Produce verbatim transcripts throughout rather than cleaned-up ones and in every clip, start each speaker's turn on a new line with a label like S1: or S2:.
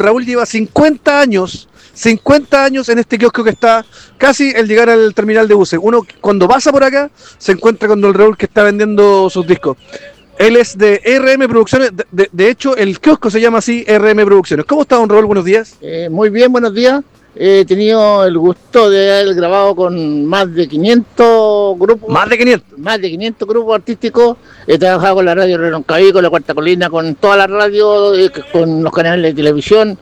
S1: Raúl lleva cincuenta años, cincuenta años en este kiosco que está casi al llegar al terminal de buses. Uno cuando pasa por acá se encuentra con don Raúl que está vendiendo sus discos. Él es de R M Producciones, de, de, de hecho el kiosco se llama así, R M Producciones. ¿Cómo está don Raúl? Buenos días.
S2: Eh, muy bien, buenos días. He tenido el gusto de haber grabado con más de quinientos grupos.
S1: Más de quinientos.
S2: Más de quinientos grupos artísticos. He trabajado con la radio Reloncaví, con la Cuarta Colina, con toda la radio, eh, con los canales de televisión.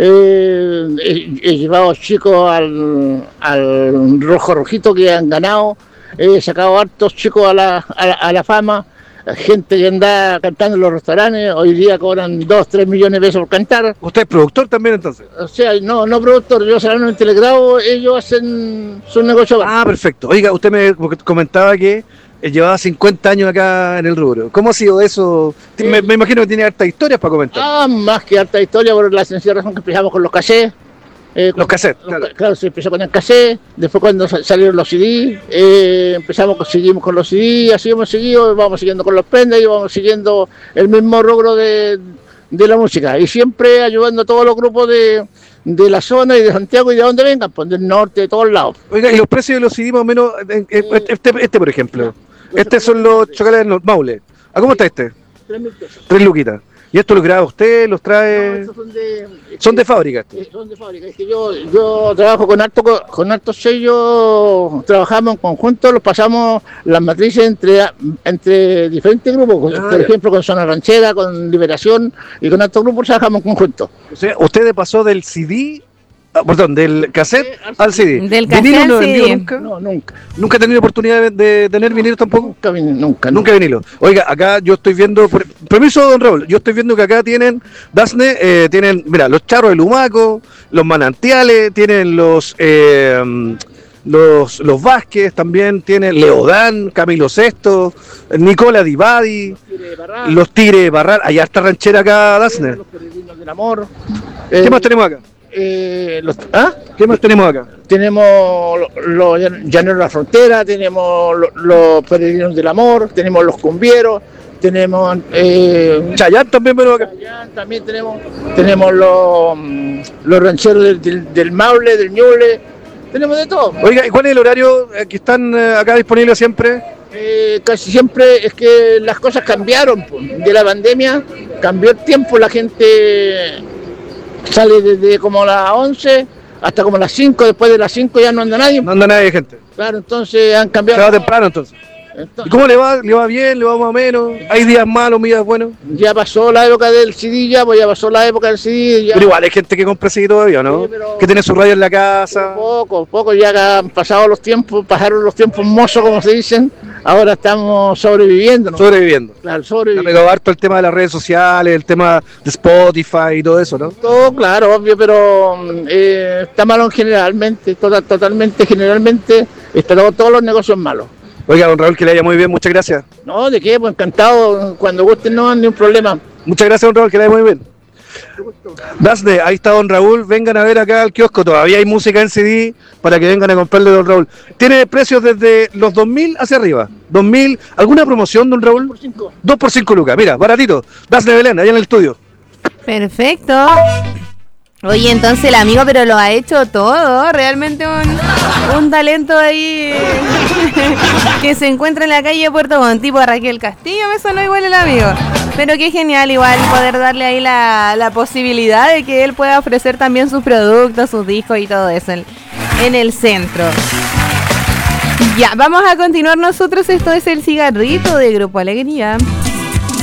S2: Eh, he, he llevado chicos al, al Rojo Rojito que han ganado. He sacado hartos chicos a la, a la, a la fama. Gente que anda cantando en los restaurantes, hoy día cobran dos, tres millones de pesos por cantar.
S1: ¿Usted es productor también entonces?
S2: O sea, no, no productor, yo solamente le grabo, ellos hacen su negocio.
S1: Ah, perfecto. Oiga, usted me comentaba que llevaba cincuenta años acá en el rubro. ¿Cómo ha sido eso? Sí. Me, me imagino que tiene hartas historias para comentar.
S2: Ah, más que harta historia, por la sencilla razón que empezamos con los cassettes. Eh,
S1: los cassettes,
S2: los,
S1: claro.
S2: Claro, se empezó con el cassette, después cuando salieron los C D, eh, empezamos, seguimos con los C D, así hemos seguido, vamos siguiendo con los pendes y vamos siguiendo el mismo rubro de, de la música. Y siempre ayudando a todos los grupos de, de la zona y de Santiago y de donde vengan, pues del norte, de todos lados.
S1: Oiga, ¿y los precios de los C D más o menos? Este, este, este por ejemplo, no, estos son los chocolates Maule. ¿A cómo está este?
S2: Tres mil pesos.
S1: Tres luquitas. ¿Y esto los graba usted? ¿Los trae?
S2: No, estos son de,
S1: ¿Son de fábrica?
S2: Son de fábrica. Es que yo, yo trabajo con harto, con hartos sellos, trabajamos en conjunto, los pasamos las matrices entre, entre diferentes grupos. Ah, por ya. ejemplo, con Zona Ranchera, con Liberación y con hartos grupos trabajamos en conjunto.
S1: O sea, usted pasó del C D... Ah, perdón, del cassette al C D.
S3: Del cassette
S1: no
S3: al C D.
S1: Nunca?
S2: No, nunca.
S1: ¿Nunca he tenido oportunidad de, de tener vinilo tampoco?
S2: Nunca, nunca.
S1: Nunca vinilo. Oiga, acá yo estoy viendo, por, permiso don Raúl, yo estoy viendo que acá tienen, Dasne, eh, tienen, mira, los charros de Lumaco, los manantiales, tienen los, eh, los, los Vázquez, también tienen Leodán, Camilo Sesto, Nicola Di Badi, los Tigres de Barral, hay harta ranchera acá, Dasne.
S2: Los Peregrinos del Amor.
S1: ¿Qué eh, más tenemos acá?
S2: Eh, los, ¿ah?
S1: ¿Qué más tenemos acá?
S2: Tenemos los lo, Llaneros de la Frontera, tenemos los lo Peregrinos del Amor, tenemos los Cumbieros, tenemos... Eh,
S1: Chayán también, pero acá.
S2: Chayán también tenemos, tenemos los, los rancheros del, del, del Maule, del Ñuble, tenemos de todo.
S1: Oiga, ¿y cuál es el horario que están acá disponibles siempre?
S2: Eh, casi siempre es que las cosas cambiaron, pues, de la pandemia, cambió el tiempo, la gente... Sale desde como las once hasta como las cinco, después de las cinco ya no anda nadie.
S1: No anda nadie, gente.
S2: Claro, entonces han cambiado.
S1: Se va temprano entonces. entonces. ¿Y cómo le va? ¿Le va bien? ¿Le va más o menos? ¿Hay días malos, días buenos?
S2: Ya pasó la época del C D, ya, pues ya pasó la época del C D. Ya.
S1: Pero igual hay gente que compra C D todavía, ¿no? Sí, pero... Que tiene su radio en la casa.
S2: Poco, poco, ya han pasado los tiempos, pasaron los tiempos mozos, como se dicen. Ahora estamos sobreviviendo, ¿no?
S1: Sobreviviendo.
S2: Claro, sobreviviendo.
S1: Ha pegado harto el tema de las redes sociales, el tema de Spotify y todo eso, ¿no?
S2: Todo, claro, obvio, pero eh, está malo generalmente, total, totalmente, generalmente, está todo, todos los negocios malos.
S1: Oiga, don Raúl, que le haya muy bien, muchas gracias.
S2: No, ¿de qué? Pues encantado, cuando gusten no hay ningún problema.
S1: Muchas gracias, don Raúl, que le haya muy bien. Dasne, ahí está don Raúl, vengan a ver acá al kiosco, todavía hay música en C D para que vengan a comprarle don Raúl. Tiene precios desde los dos mil hacia arriba, dos mil, ¿alguna promoción don Raúl?
S2: Por cinco.
S1: dos por cinco lucas, mira, baratito. Dasne Belén, allá en el estudio.
S3: Perfecto. Oye, entonces el amigo, pero lo ha hecho todo, realmente un, un talento ahí que se encuentra en la calle de Puerto Montt, tipo Raquel Castillo, me sonó igual el amigo. Pero qué genial igual poder darle ahí la, la posibilidad de que él pueda ofrecer también sus productos, sus discos y todo eso en, en el centro. Ya, vamos a continuar nosotros, esto es El Cigarrito de Grupo Alegría.